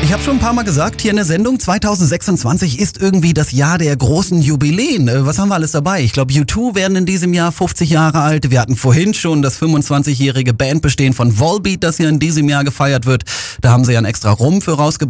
Ich habe schon ein paar Mal gesagt, hier in der Sendung, 2026 ist irgendwie das Jahr der großen Jubiläen. Was haben wir alles dabei? Ich glaube, U2 werden in diesem Jahr 50 Jahre alt. Wir hatten vorhin schon das 25-jährige Bandbestehen von Volbeat, das hier in diesem Jahr gefeiert wird. Da haben sie ja einen extra Rum für rausgebracht.